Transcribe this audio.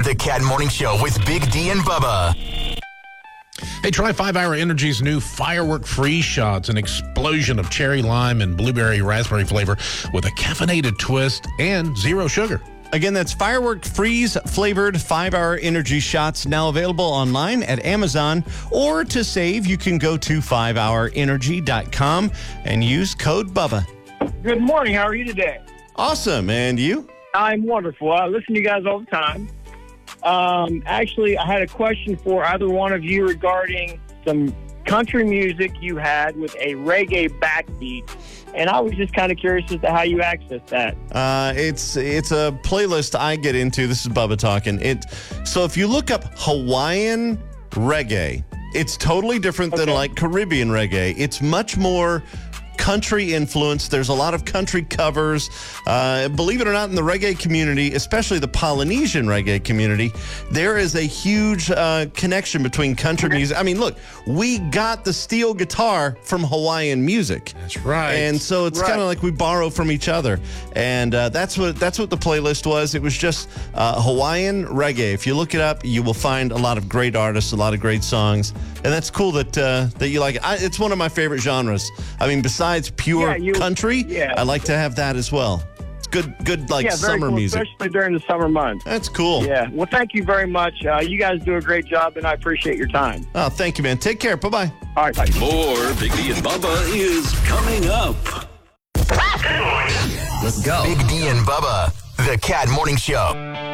The Cat Morning Show with Big D and Bubba. Hey, try 5 Hour Energy's new Firework Freeze Shots, an explosion of cherry lime and blueberry raspberry flavor with a caffeinated twist and zero sugar. Again, that's Firework Freeze flavored 5 Hour Energy Shots, now available online at Amazon. Or to save, you can go to 5hourenergy.com and use code BUBBA. Good morning. How are you today? Awesome. And you? I'm wonderful. I listen to you guys all the time. Actually, I had a question for either one of you regarding some country music you had with a reggae backbeat. And I was just kind of curious as to how you access that. It's a playlist I get into. This is Bubba talking. So if you look up Hawaiian reggae, it's totally different than like Caribbean reggae. It's much more country influence. There's a lot of country covers. Believe it or not, in the reggae community, especially the Polynesian reggae community, there is a huge connection between country music. I mean, look, we got the steel guitar from Hawaiian music. That's right. And so it's kind of like we borrow from each other. And that's what the playlist was. It was just Hawaiian reggae. If you look it up, you will find a lot of great artists, a lot of great songs. And that's cool that you like it. It's one of my favorite genres. I mean, besides pure country, I like to have that as well. It's good like summer music. Especially during the summer months. That's cool. Yeah. Well, thank you very much. You guys do a great job, and I appreciate your time. Oh, thank you, man. Take care. Bye-bye. All right, bye. More Big D and Bubba is coming up. Let's go. Big D and Bubba, The Cat Morning Show.